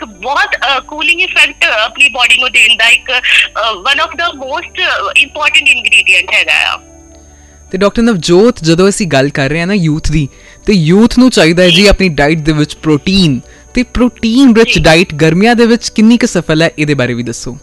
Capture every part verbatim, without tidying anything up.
ਇੱਕ ਬਹੁਤ cooling effect ਆਪਣੀ ਬੋਡੀ ਨੂੰ ਦੇਣ ਦਾ ਇੱਕ one of the most important ingredient ਹੈਗਾ ਆ। ਤੇ ਡਾਕਟਰ ਨਵਜੋਤ, ਜਦੋਂ ਅਸੀਂ ਗੱਲ ਕਰ ਰਹੇ ਹਾਂ ਨਾ ਯੂਥ ਦੀ, ਤੇ ਯੂਥ ਨੂੰ ਚਾਹੀਦਾ ਹੈ ਜੀ ਆਪਣੀ ਡਾਈਟ ਦੇ ਵਿੱਚ ਪ੍ਰੋਟੀਨ, ਤੇ ਪ੍ਰੋਟੀਨ ਰਿਚ ਡਾਈਟ ਗਰਮੀਆਂ ਦੇ ਵਿੱਚ ਕਿੰਨੀ ਕੁ ਸਫਲ ਹੈ, ਇਹਦੇ ਬਾਰੇ ਵੀ ਦੱਸੋ।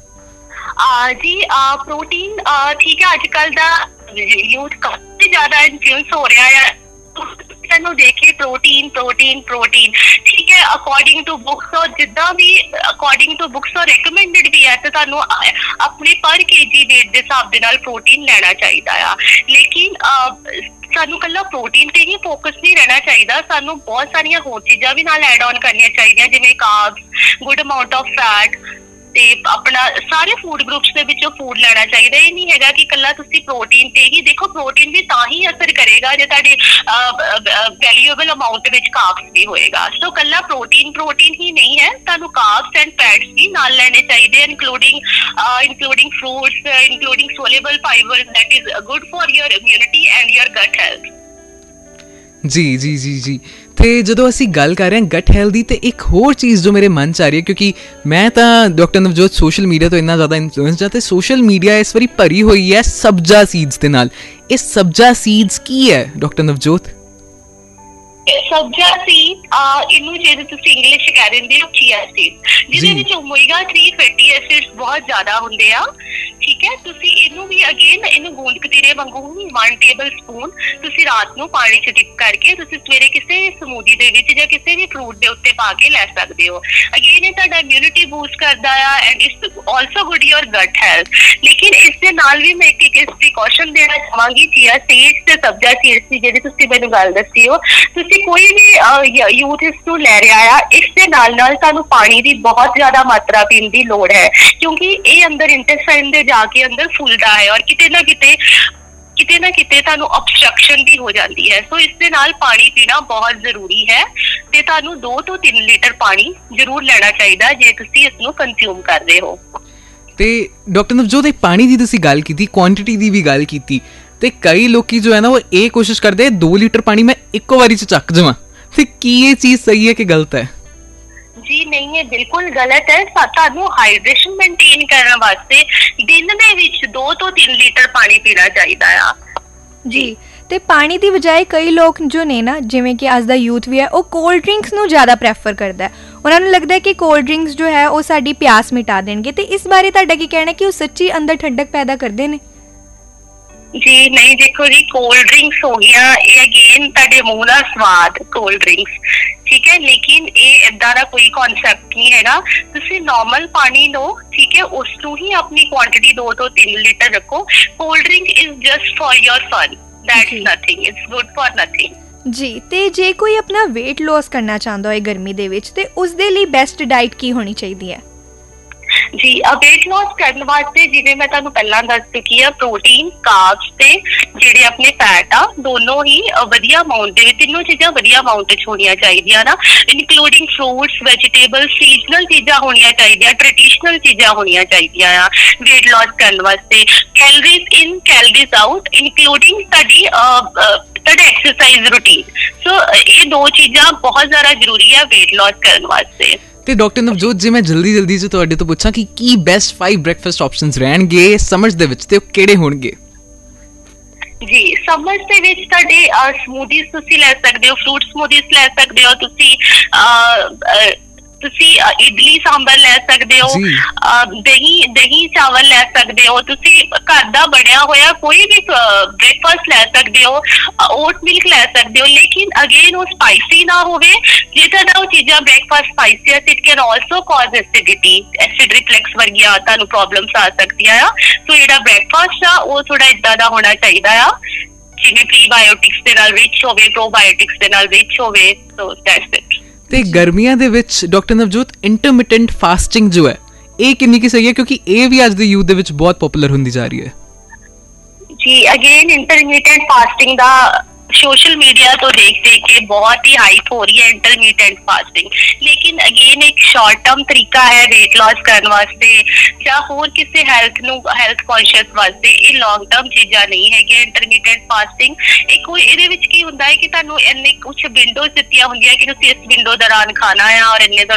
ਜੀ ਪ੍ਰੋਟੀਨ ਠੀਕ ਹੈ, ਅੱਜ ਕੱਲ ਦਾ ਯੂਥ ਕਾਫੀ ਜ਼ਿਆਦਾ ਇਨਫਲੂਐਂਸ ਹੋ ਰਿਹਾ ਹੈ ਨੂੰ ਦੇਖੇ ਪ੍ਰੋਟੀਨ ਪ੍ਰੋਟੀਨ ਪ੍ਰੋਟੀਨ ਠੀਕ ਹੈ, ਅਕੋਰਡਿੰਗ ਟੂ ਬੁੱਕਸ ਔਰ ਜਿੱਦਾਂ ਵੀ ਅਕੋਰਡਿੰਗ ਟੂ ਬੁੱਕਸ ਔਰ ਰਿਕਮੈਂਡਡ ਵੀ ਹੈ ਤੇ ਤੁਹਾਨੂੰ ਆਪਣੇ ਪਰ ਕੇਜੀ ਵੇਟ ਦੇ ਹਿਸਾਬ ਦੇ ਨਾਲ ਪ੍ਰੋਟੀਨ ਲੈਣਾ ਚਾਹੀਦਾ ਆ। ਲੇਕਿਨ ਸਾਨੂੰ ਇਕੱਲਾ ਪ੍ਰੋਟੀਨ ਤੇ ਹੀ ਫੋਕਸ ਨਹੀਂ ਰਹਿਣਾ ਚਾਹੀਦਾ, ਸਾਨੂੰ ਬਹੁਤ ਸਾਰੀਆਂ ਹੋਰ ਚੀਜ਼ਾਂ ਵੀ ਨਾਲ ਐਡ ਔਨ ਕਰਨੀਆਂ ਚਾਹੀਦੀਆਂ, ਜਿਵੇਂ carbs, good amount of fat, ਤੇ ਆਪਣਾ ਸਾਰੇ ਫੂਡ ਗਰੁੱਪਸ ਦੇ ਵਿੱਚੋਂ ਫੂਡ ਲੈਣਾ ਚਾਹੀਦਾ। ਇਹ ਨਹੀਂ ਹੈਗਾ ਕਿ ਇਕੱਲਾ ਤੁਸੀਂ ਪ੍ਰੋਟੀਨ ਤੇ ਹੀ ਦੇਖੋ, ਪ੍ਰੋਟੀਨ ਵੀ ਤਾਂ ਹੀ ਅਸਰ ਕਰੇਗਾ ਜੇ ਤੁਹਾਡੇ ਵੈਲਿਊਏਬਲ ਅਮਾਊਂਟ ਵਿੱਚ ਕਾਰਬਸ ਵੀ ਹੋਏਗਾ। ਸੋ ਇਕੱਲਾ ਪ੍ਰੋਟੀਨ ਪ੍ਰੋਟੀਨ ਹੀ ਨਹੀਂ ਹੈ, ਤੁਹਾਨੂੰ ਕਾਰਬਸ ਐਂਡ ਫੈਟਸ ਵੀ ਨਾਲ ਲੈਣੇ ਚਾਹੀਦੇ, including including fruits, including ਸੋਲੇਬਲ fibre that is good for your immunity and your ਗਟ health. ਜੀ ਜੀ ਜੀ ਜੀ ਤੇ ਜਦੋਂ ਅਸੀਂ ਗੱਲ ਕਰ ਰਹੇ ਹਾਂ ਗਟ ਹੈਲਥ ਦੀ, ਤੇ ਇੱਕ ਹੋਰ ਚੀਜ਼ ਜੋ ਮੇਰੇ ਮਨ 'ਚ ਆ ਰਹੀ ਹੈ, ਕਿਉਂਕਿ ਮੈਂ ਤਾਂ ਡਾਕਟਰ ਨਵਜੋਤ ਸੋਸ਼ਲ ਮੀਡੀਆ ਤੋਂ ਇੰਨਾ ਜ਼ਿਆਦਾ ਇਨਫਲੂਐਂਸਡ ਹਾਂ, ਤੇ ਸੋਸ਼ਲ ਮੀਡੀਆ ਇਸ ਵਾਰੀ ਭਰੀ ਹੋਈ ਹੈ ਸਬਜ਼ਾ ਸੀਡਸ ਦੇ ਨਾਲ। ਇਹ ਸਬਜ਼ਾ ਸੀਡਸ ਕੀ ਹੈ ਡਾਕਟਰ ਨਵਜੋਤ? ਸਬਜ਼ਾ ਸੀਡ ਇਹਨੂੰ ਜੇ ਤੁਸੀਂ ਇੰਗਲਿਸ਼ ਚ ਕਹਿ ਦਿੰਦੇ ਹੋ ਚੀਆ ਸੀਡ, ਜਿਹਦੇ ਵਿੱਚ ਓਮੇਗਾ ਥ੍ਰੀ ਫੈਟੀ ਐਸਿਡਸ ਬਹੁਤ ਜ਼ਿਆਦਾ ਹੁੰਦੇ ਆ। ਠੀਕ ਹੈ, ਤੁਸੀਂ ਇਹਨੂੰ ਵੀ ਅਗੇਨ ਇਹਨੂੰ ਗੂੰਦ ਕਤੀਰੇ ਵਾਂਗੂ ਵਨ ਟੇਬਲ ਸਪੂਨ ਤੁਸੀਂ ਰਾਤ ਨੂੰ ਪਾਣੀ ਚ ਡਿਪ ਕਰਕੇ ਤੁਸੀਂ ਸਵੇਰੇ ਕਿਸੇ ਸਮੂਦੀ ਦੇ ਵਿੱਚ ਜਾਂ ਕਿਸੇ ਵੀ ਫਰੂਟ ਦੇ ਉੱਤੇ ਪਾ ਕੇ ਲੈ ਸਕਦੇ ਹੋ। ਅਗੇਨ ਇਹ ਤੁਹਾਡਾ ਇਮਿਊਨਿਟੀ ਬੂਸਟ ਕਰਦਾ ਆ and it's also good your ਗਟ health. ਲੇਕਿਨ ਇਸ ਦੇ ਨਾਲ ਵੀ ਮੈਂ ਇੱਕ ਇੱਕ ਪ੍ਰੀਕਾਸ਼ਨ ਦੇਣਾ ਚਾਹਾਂਗੀ, ਚੀਆ ਸੀਡਸ ਤੇ ਸਬਜ਼ਾ ਸੀਡਸ ਦੀ ਜਿਹੜੀ ਤੁਸੀਂ ਮੈਨੂੰ ਗੱਲ ਦੱਸੀ ਹੋ, ਤੁਸੀਂ ਕੋਈ ਵੀ ਯੂਥ ਇਸ ਨੂੰ ਲੈ ਰਿਹਾ ਆ, ਇਸ ਦੇ ਨਾਲ ਨਾਲ ਤੁਹਾਨੂੰ ਪਾਣੀ ਦੀ ਬਹੁਤ ਜ਼ਿਆਦਾ ਮਾਤਰਾ ਪੀਣ ਦੀ ਲੋੜ ਹੈ, ਕਿਉਂਕਿ ਇਹ ਅੰਦਰ ਇੰਟੈਸਟਾਈਨ ਦੇ ਜਾ ਕੇ ਅੰਦਰ ਫੁੱਲਦਾ ਹੈ ਔਰ ਕਿਤੇ ਨਾ ਕਿਤੇ ਕਿਤੇ ਨਾ ਕਿਤੇ ਤੁਹਾਨੂੰ obstruction ਵੀ ਹੋ ਜਾਂਦੀ ਹੈ। ਸੋ ਇਸ ਦੇ ਨਾਲ ਪਾਣੀ ਪੀਣਾ ਬਹੁਤ ਜ਼ਰੂਰੀ ਹੈ ਤੇ ਤੁਹਾਨੂੰ ਦੋ ਤੋਂ ਤਿੰਨ ਲੀਟਰ ਪਾਣੀ ਜ਼ਰੂਰ ਲੈਣਾ ਚਾਹੀਦਾ ਜੇ ਤੁਸੀਂ ਇਸ ਨੂੰ ਕੰਜ਼ਿਊਮ ਕਰ ਰਹੇ ਹੋ। ਤੇ ਡਾਕਟਰ ਨਵਜੋਤ, ਇਹ ਪਾਣੀ ਦੀ ਤੁਸੀਂ ਗੱਲ ਕੀਤੀ, ਕੁਆਂਟੀਟੀ ਦੀ ਵੀ ਗੱਲ ਕੀਤੀ, ਤੇ ਕਈ ਲੋਕੀ ਜੋ ਹੈ ਨਾ ਉਹ ਇਹ ਕੋਸ਼ਿਸ਼ ਕਰਦੇ ਦੋ ਲੀਟਰ ਪਾਣੀ ਮੈਂ ਇੱਕੋ ਵਾਰੀ ਚ ਚੱਕ ਜਾਵਾਂ, ਤੇ ਕੀ ਇਹ ਚੀਜ਼ ਸਹੀ ਹੈ ਕਿ ਗਲਤ ਹੈ? ਜੀ ਨਹੀਂ, ਇਹ ਬਿਲਕੁਲ ਗਲਤ ਹੈ। ਤੁਹਾਨੂੰ ਹਾਈਡ੍ਰੇਸ਼ਨ ਮੇਨਟੇਨ ਕਰਨ ਵਾਸਤੇ ਦਿਨ ਦੇ ਵਿੱਚ ਦੋ ਤੋਂ ਤਿੰਨ ਲੀਟਰ ਪਾਣੀ ਪੀਣਾ ਚਾਹੀਦਾ ਆ ਜੀ। ਤੇ ਪਾਣੀ ਦੀ ਬਜਾਏ ਕਈ ਲੋਕ ਜੋ ਨੇ ਨਾ, ਜਿਵੇਂ ਕਿ ਅੱਜ ਦਾ ਯੂਥ ਵੀ ਹੈ, ਉਹ ਕੋਲਡ ਡਰਿੰਕਸ ਨੂੰ ਜ਼ਿਆਦਾ ਪ੍ਰੈਫਰ ਕਰਦਾ ਹੈ। ਉਹਨਾਂ ਨੂੰ ਲੱਗਦਾ ਹੈ ਕਿ ਕੋਲਡ ਡਰਿੰਕਸ ਜੋ ਹੈ ਉਹ ਸਾਡੀ ਪਿਆਸ ਮਿਟਾ ਦੇਣਗੇ, ਤੇ ਇਸ ਬਾਰੇ ਤੁਹਾਡਾ ਕੀ ਕਹਿਣਾ ਕਿ ਉਹ ਸੱਚੀ ਅੰਦਰ ਠੰਡਕ ਪੈਦਾ ਕਰਦੇ ਨੇ? ਜੀ ਨਹੀਂ, ਦੇਖੋ ਜੀ, ਕੋਲਡ ਡਰਿੰਕਸ ਹੋ ਗਈਆਂ, ਇਹ ਅਗੇਨ ਤੁਹਾਡੇ ਮੂੰਹ ਦਾ ਸਵਾਦ ਕੋਲਡ ਡਰਿੰਕਸ, ਠੀਕ ਹੈ, ਲੇਕਿਨ ਇਹ ਏਦਾਂ ਦਾ ਕੋਈ ਕਨਸੈਪਟ ਨਹੀਂ ਹੈਗਾ। ਤੁਸੀਂ ਨੋਰਮਲ ਪਾਣੀ ਲਓ, ਠੀਕ ਹੈ, ਉਸ ਨੂੰ ਹੀ ਆਪਣੀ ਕੁਆਂਟੀਟੀ ਦੋ ਤੋਂ ਤਿੰਨ ਲੀਟਰ ਰੱਖੋ। Cold drink is just for your fun, that's nothing, it's good for nothing ਜੀ। ਤੇ ਜੇ ਕੋਈ ਆਪਣਾ weight loss ਕਰਨਾ ਚਾਹੁੰਦਾ ਹੋਏ ਗਰਮੀ ਦੇ ਵਿੱਚ, ਤੇ ਉਸ ਦੇ ਲਈ ਬੈਸਟ ਡਾਈਟ ਕੀ ਹੋਣੀ ਚਾਹੀਦੀ ਹੈ? ਜੀ weight loss ਕਰਨ ਵਾਸਤੇ ਜਿਵੇਂ ਮੈਂ ਤੁਹਾਨੂੰ ਪਹਿਲਾਂ ਦੱਸ ਚੁੱਕੀ ਆ, ਪ੍ਰੋਟੀਨ, ਕਾਰਬਸ ਤੇ ਜਿਹੜੇ ਆਪਣੇ ਫੈਟ ਆ, ਦੋਨੋਂ ਹੀ ਵਧੀਆ ਅਮਾਊਂਟ ਦੇ ਵਿੱਚ, ਤਿੰਨੋਂ ਚੀਜ਼ਾਂ ਵਧੀਆ ਅਮਾਊਂਟ ਵਿੱਚ ਹੋਣੀਆਂ ਚਾਹੀਦੀਆਂ ਨਾ, ਇਨਕਲੂਡਿੰਗ ਫਰੂਟਸ, ਵੈਜੀਟੇਬਲ, ਸੀਜ਼ਨਲ ਚੀਜ਼ਾਂ ਹੋਣੀਆਂ ਚਾਹੀਦੀਆਂ, ਟ੍ਰੈਡੀਸ਼ਨਲ ਚੀਜ਼ਾਂ ਹੋਣੀਆਂ ਚਾਹੀਦੀਆਂ ਆ weight loss ਕਰਨ ਵਾਸਤੇ। ਕੈਲਰੀਜ਼ ਇਨ ਕੈਲਰੀਜ਼ ਆਊਟ, ਇਨਕਲੂਡਿੰਗ ਤੁਹਾਡੀ ਤੁਹਾਡਾ ਐਕਸਰਸਾਈਜ਼ ਰੂਟੀਨ। ਸੋ ਇਹ ਦੋ ਚੀਜ਼ਾਂ ਬਹੁਤ ਜ਼ਿਆਦਾ ਜ਼ਰੂਰੀ ਆ weight loss ਕਰਨ ਵਾਸਤੇ। ਤੇ ਡਾਕਟਰ ਨਵਜੋਤ, ਜੇ ਮੈਂ ਜਲਦੀ ਜਲਦੀ ਚ ਤੁਹਾਡੇ ਤੋਂ ਪੁੱਛਾਂ ਕਿ ਕੀ ਬੈਸਟ ਫਾਈਵ ਬ੍ਰੇਕਫਾਸਟ ਆਪਸ਼ਨਸ ਰਹਿਣਗੇ ਸਮਝ ਦੇ ਵਿੱਚ, ਤੇ ਉਹ ਕਿਹੜੇ ਹੋਣਗੇ? ਜੀ, ਸਮਝ ਦੇ ਵਿੱਚ ਤੁਹਾਡੇ ਸਮੂਦੀਜ਼ ਤੁਸੀਂ ਲੈ ਸਕਦੇ ਹੋ, ਫਰੂਟ ਸਮੂਦੀਜ਼ ਲੈ ਸਕਦੇ ਹੋ, ਤੁਸੀਂ ਤੁਸੀਂ ਇਡਲੀ ਸਾਂਬਰ ਲੈ ਸਕਦੇ ਹੋ, ਦਹੀਂ ਦਹੀਂ ਚਾਵਲ ਲੈ ਸਕਦੇ ਹੋ, ਤੁਸੀਂ ਘਰ ਦਾ ਬਣਿਆ ਹੋਇਆ ਕੋਈ ਵੀ ਬ੍ਰੇਕਫਾਸਟ ਲੈ ਸਕਦੇ ਹੋ, ਓਟ ਮਿਲਕ ਲੈ ਸਕਦੇ ਹੋ, ਲੇਕਿਨ ਅਗੇਨ ਉਹ ਸਪਾਈਸੀ ਨਾ ਹੋਵੇ। ਜੇ ਤੁਹਾਡਾ ਉਹ ਚੀਜ਼ਾਂ ਬ੍ਰੇਕਫਾਸਟ ਸਪਾਈਸੀ ਹੈ, it can also cause acidity, acid reflex ਵਰਗੀਆਂ ਤੁਹਾਨੂੰ ਪ੍ਰੋਬਲਮਸ ਆ ਸਕਦੀਆਂ ਆ। ਸੋ ਜਿਹੜਾ ਬ੍ਰੇਕਫਾਸਟ ਆ ਉਹ ਥੋੜਾ ਏਦਾਂ ਦਾ ਹੋਣਾ ਚਾਹੀਦਾ ਆ ਜਿਵੇਂ ਪ੍ਰੀਬਾਇਓਟਿਕਸ ਦੇ ਨਾਲ ਰਿਚ ਹੋਵੇ, ਪ੍ਰੋਬਾਇਓਟਿਕਸ ਦੇ ਨਾਲ ਰਿਚ ਹੋਵੇ। So that's it. ਤੇ ਗਰਮੀਆਂ ਦੇ ਵਿੱਚ ਡਾਕਟਰ ਨਵਜੋਤ, ਇੰਟਰਮਿਟੈਂਟ ਫਾਸਟਿੰਗ ਜੋ ਹੈ ਇਹ ਕਿੰਨੀ ਕੀ ਸਹੀ ਹੈ, ਕਿਉਂਕਿ ਇਹ ਵੀ ਅੱਜ ਦੇ ਯੂਥ ਦੇ ਵਿੱਚ ਬਹੁਤ ਪਪੂਲਰ ਹੁੰਦੀ ਜਾ ਰਹੀ ਹੈ? ਜੀ ਅਗੇਨ ਇੰਟਰਮੀਡੀਏਟ ਫਾਸਟਿੰਗ ਦਾ सोशल मीडिया तो देख देख के बहुत ही हाइप हो रही है इंटरमीडिएट फास्टिंग, लेकिन अगेन एक शॉर्ट टर्म तरीका है वेट लॉस करने वास्ते या होर किसी हेल्थ ਨੂੰ हेल्थ कॉन्शियस वास्ते। ਇਹ लॉन्ग टर्म ਚੀਜ਼ਾਂ ਨਹੀਂ ਹੈ ਕਿ ਇੰਟਰਮੀਡੀਏਟ ਫਾਸਟਿੰਗ ਇੱਕ ਕੋਈ ਇਹਦੇ ਵਿੱਚ ਕੀ ਹੁੰਦਾ ਹੈ ਕਿ ਤੁਹਾਨੂੰ ਇੰਨੇ ਕੁਝ ਵਿੰਡੋਜ਼ ਦਿੱਤੀਆਂ ਹੁੰਦੀਆਂ ਕਿ ਤੁਸੀਂ ਇਸ ਵਿੰਡੋ ਦੌਰਾਨ ਖਾਣਾ ਹੈ ਔਰ ਇੰਨੇ